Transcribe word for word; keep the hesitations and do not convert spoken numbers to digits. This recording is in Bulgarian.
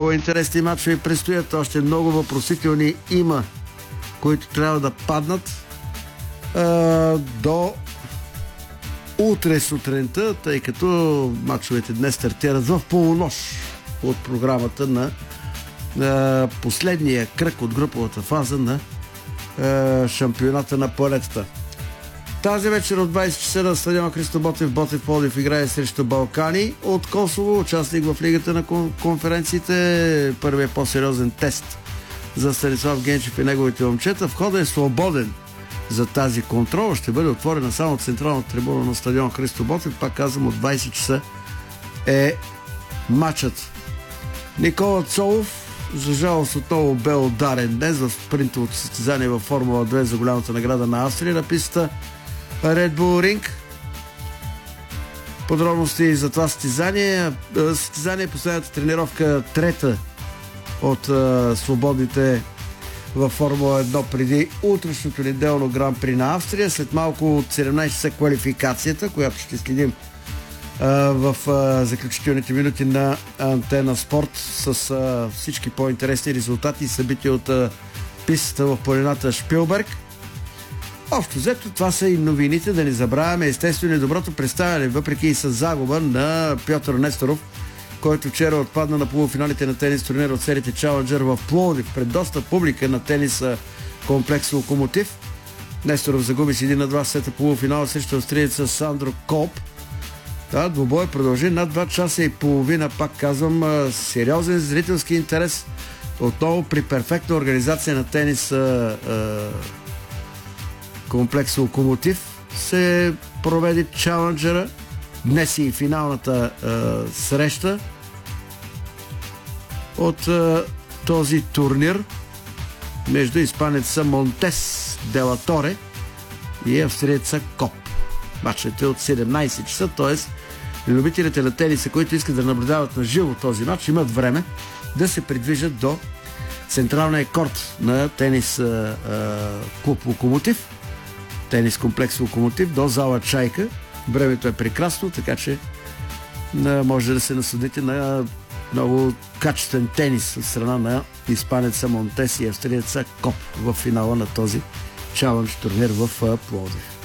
много интересни матчове предстоят. Още много въпросителни има, които трябва да паднат а, до утре сутринта, тъй като матчовете днес стартират в полунощ от програмата на а, последния кръг от груповата фаза на а, шампионата на планетата. Тази вечер от двайсет часа на стадиона Христо Ботев, Ботев Пловдив играе срещу Балкани от Косово, участник в Лигата на конференциите. Първият по-сериозен тест за Станислав Генчев и неговите момчета. Входът е свободен за тази контрола. Ще бъде отворена само централната трибуна на стадион Христо Ботев. Пак казвам, от двайсет часа е матчът. Никола Цолов, за жалост, отново бе ударен днес в спринтовото състезание във Формула две за голямата награда на Австрия на пистата Red Bull Ring. Подробности за това състезание. Състезание е последната тренировка, трета от а, свободните във Формула едно преди утрешното неделно Гран-при на Австрия. След малко от седемнайсет часа квалификацията, която ще следим а, в а, заключителните минути на Антена Спорт с а, всички по-интересни резултати и събития от а, пистата в планината Шпилберг. Общо взето, това са и новините. Да не забравяме естествено и доброто представяне, въпреки и с загуба на Пьотър Несторов, който вчера отпадна на полуфиналите на тенис турнира от серията Challenger в Пловдив пред доста публика на тениса комплекс Локомотив. Несторов загуби с един на два сета полуфинала срещу австриеца Сандро Колп. Да, двубой продължи над два часа и половина, пак казвам, сериозен зрителски интерес. Отново при перфектна организация на тенис комплекс Локомотив се проведе Challenger. Днес и финалната е, среща от е, този турнир между испанеца Монтес Дела Торе и австриеца Коп. Матчът е от седемнайсет часа, т.е. любителите на тениса, които искат да наблюдават на живо този матч, имат време да се придвижат до централния корт на тенис е, е, клуб Локомотив, тенис комплекс Локомотив, до зала Чайка. Времето е прекрасно, така че може да се насладите на много качествен тенис от страна на испанеца Монтес и австриеца Коп в финала на този чалендж турнир в Пловдив.